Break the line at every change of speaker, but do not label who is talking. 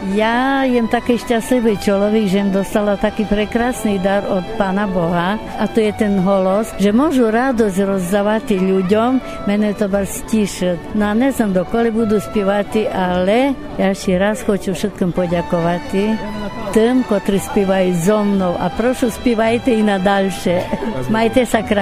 Ja jem taký šťastlivý človek, že dostala taký prekrásny dar od Pána Boha a to je ten holos, že môžu radosť rozdávať ľuďom, mene to bar stíšať. No a ne znam dokoli budu spívati, ale ja ešte raz хочу všetkým poďakovať tým, ktorí spívajú so mnou a prošu spívajte i nadalšie. Majte sa krásne.